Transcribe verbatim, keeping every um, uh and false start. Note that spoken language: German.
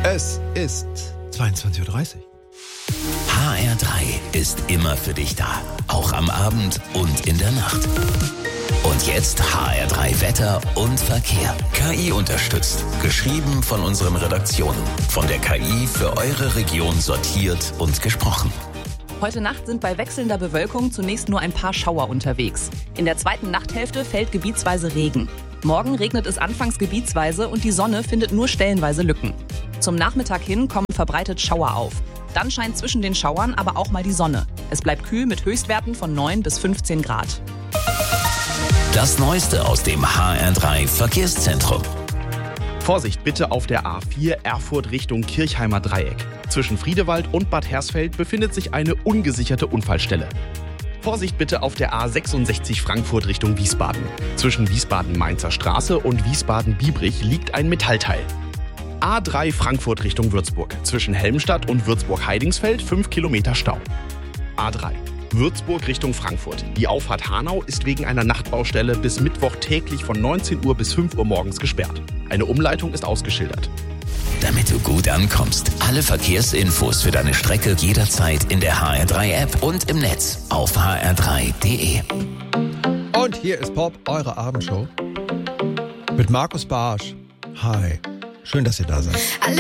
Es ist zweiundzwanzig Uhr dreißig. H R drei ist immer für dich da. Auch am Abend und in der Nacht. Und jetzt H R drei Wetter und Verkehr. K I unterstützt. Geschrieben von unseren Redaktionen. Von der K I für eure Region sortiert und gesprochen. Heute Nacht sind bei wechselnder Bewölkung zunächst nur ein paar Schauer unterwegs. In der zweiten Nachthälfte fällt gebietsweise Regen. Morgen regnet es anfangs gebietsweise und die Sonne findet nur stellenweise Lücken. Zum Nachmittag hin kommen verbreitet Schauer auf. Dann scheint zwischen den Schauern aber auch mal die Sonne. Es bleibt kühl mit Höchstwerten von neun bis fünfzehn Grad. Das Neueste aus dem H R drei Verkehrszentrum. Vorsicht bitte auf der A vier Erfurt Richtung Kirchheimer Dreieck. Zwischen Friedewald und Bad Hersfeld befindet sich eine ungesicherte Unfallstelle. Vorsicht bitte auf der A sechsundsechzig Frankfurt Richtung Wiesbaden. Zwischen Wiesbaden-Mainzer Straße und Wiesbaden-Biebrich liegt ein Metallteil. A drei Frankfurt Richtung Würzburg. Zwischen Helmstadt und Würzburg-Heidingsfeld fünf Kilometer Stau. A drei Würzburg Richtung Frankfurt. Die Auffahrt Hanau ist wegen einer Nachtbaustelle bis Mittwoch täglich von neunzehn Uhr bis fünf Uhr morgens gesperrt. Eine Umleitung ist ausgeschildert. Damit du gut ankommst. Alle Verkehrsinfos für deine Strecke jederzeit in der H R drei App und im Netz auf h r drei punkt d e. Und hier ist Pop, eure Abendshow. Mit Markus Barsch. Hi. Schön, dass ihr da seid.